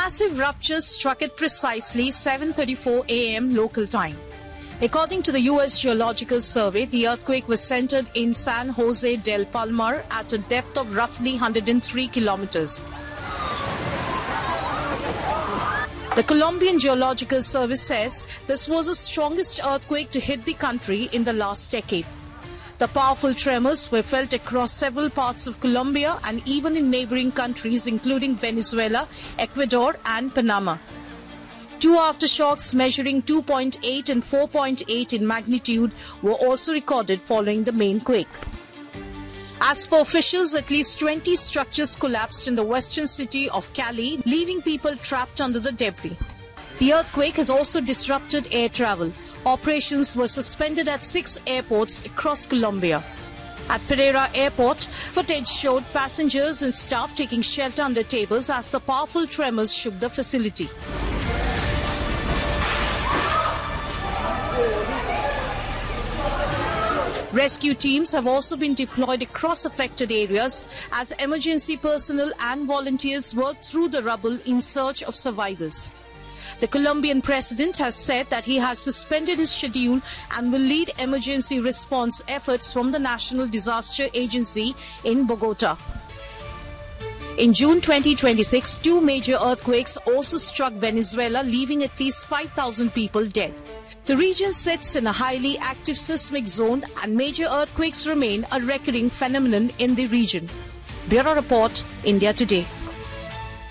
massive rupture struck at precisely 7:34 a.m. local time. According to the U.S. Geological Survey, the earthquake was centered in San Jose del Palmar at a depth of roughly 103 kilometers. The Colombian Geological Service says this was the strongest earthquake to hit the country in the last decade. The powerful tremors were felt across several parts of Colombia and even in neighboring countries including Venezuela, Ecuador and Panama. Two aftershocks measuring 2.8 and 4.8 in magnitude were also recorded following the main quake. As per officials, at least 20 structures collapsed in the western city of Cali, leaving people trapped under the debris. The earthquake has also disrupted air travel. Operations were suspended at 6 airports across Colombia. At Pereira Airport, footage showed passengers and staff taking shelter under tables as the powerful tremors shook the facility. Rescue teams have also been deployed across affected areas as emergency personnel and volunteers work through the rubble in search of survivors. The Colombian president has said that he has suspended his schedule and will lead emergency response efforts from the National Disaster Agency in Bogota. In June 2026, two major earthquakes also struck Venezuela, leaving at least 5,000 people dead. The region sits in a highly active seismic zone and major earthquakes remain a recurring phenomenon in the region. Bureau Report, India Today.